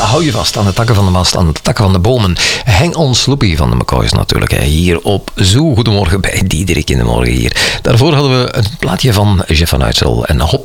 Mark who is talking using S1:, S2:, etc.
S1: hou je vast aan de takken van de mast, aan de takken van de bomen. Hang on Sloopy van de McCoys natuurlijk. Hier op Zo. Goedemorgen bij Diederik in de morgen hier. Daarvoor hadden we een plaatje van Jeff van Uitsel en Hop